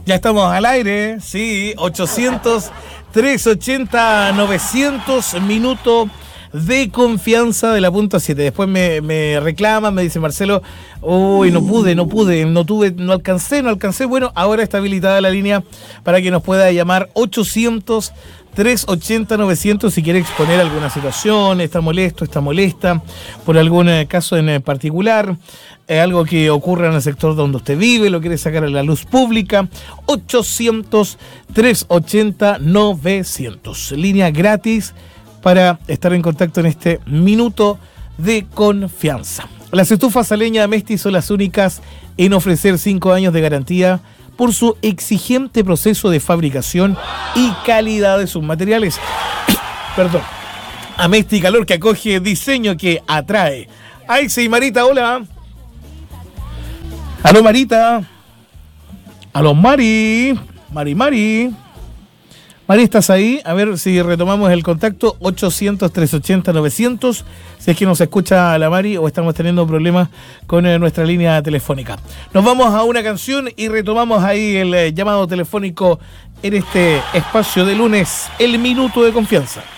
Ya estamos al aire, sí, 800-380-900, minuto de confianza de la punto 7. Después me reclaman, me dice Marcelo, uy, no pude, no alcancé. Bueno, ahora está habilitada la línea para que nos pueda llamar 800-380-900 si quiere exponer alguna situación, está molesto, está molesta por algún caso en particular. Algo que ocurra en el sector donde usted vive, lo quiere sacar a la luz pública, 800-380-900. Línea gratis para estar en contacto en este minuto de confianza. Las estufas a leña Amesti son las únicas en ofrecer 5 años de garantía por su exigente proceso de fabricación y calidad de sus materiales. Perdón. Amesti, calor que acoge, diseño que atrae. Ay, sí, Marita, hola. Aló, Marita. Aló, Mari. Mari, ¿estás ahí? A ver si retomamos el contacto. 800-380-900. Si es que nos escucha la Mari o estamos teniendo problemas con nuestra línea telefónica. Nos vamos a una canción y retomamos ahí el llamado telefónico en este espacio de lunes, el minuto de confianza.